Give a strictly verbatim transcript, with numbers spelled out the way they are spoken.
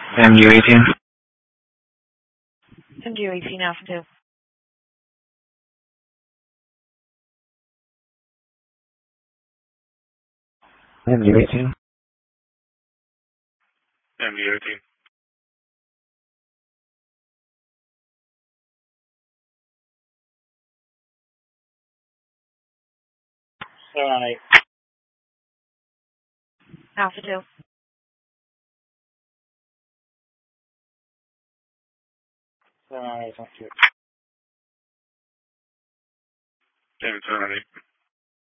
M U eighteen. M U eighteen Alpha two. M U eighteen. M U eighteen. seven on eight. Alpha two. seven on eight, thank you. David seven on eight.